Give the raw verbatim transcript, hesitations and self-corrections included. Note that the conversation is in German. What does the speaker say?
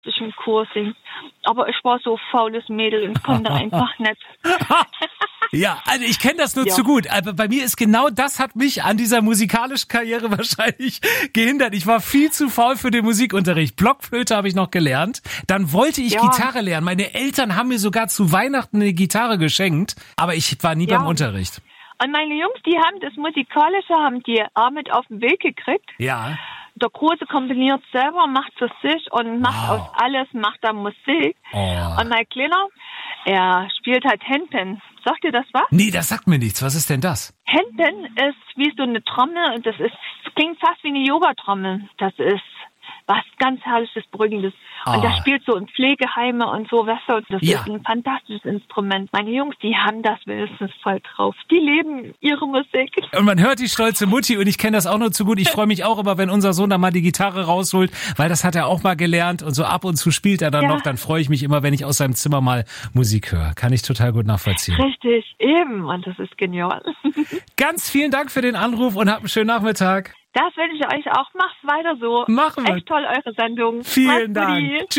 ich im Chor singe. Aber ich war so faules Mädel und konnte einfach nicht. Ja, also ich kenne das nur Ja. zu gut. Aber bei mir ist genau das hat mich an dieser musikalischen Karriere wahrscheinlich gehindert. Ich war viel zu faul für den Musikunterricht. Blockflöte habe ich noch gelernt. Dann wollte ich Ja. Gitarre lernen. Meine Eltern haben mir sogar zu Weihnachten eine Gitarre geschenkt. Aber ich war nie Ja. beim Unterricht. Und meine Jungs, die haben das Musikalische, haben die auch mit auf den Weg gekriegt. Ja. Der Große komponiert selber, macht für sich und macht Wow. aus alles, macht da Musik. Oh. Und mein Kleiner, er spielt halt Handpan. Sagt ihr das was? Nee, das sagt mir nichts. Was ist denn das? Handpan ist wie so eine Trommel und das ist, das klingt fast wie eine Yoga-Trommel. Das ist was ganz Herrliches, Beruhigendes. Und Ah. das spielt so in Pflegeheime und so, weißt du, das Ja. ist ein fantastisches Instrument. Meine Jungs, die haben das wenigstens voll drauf. Die leben ihre Musik. Und man hört die stolze Mutti und ich kenne das auch nur zu gut. Ich freue mich auch immer, wenn unser Sohn da mal die Gitarre rausholt, weil das hat er auch mal gelernt und so ab und zu spielt er dann Ja. noch. Dann freue ich mich immer, wenn ich aus seinem Zimmer mal Musik höre. Kann ich total gut nachvollziehen. Richtig, eben. Und das ist genial. Ganz vielen Dank für den Anruf und habt einen schönen Nachmittag. Das wünsche ich euch auch. Macht weiter so. Machen wir. Echt toll, eure Sendung. Vielen Macht's Dank. gut. Tschüss.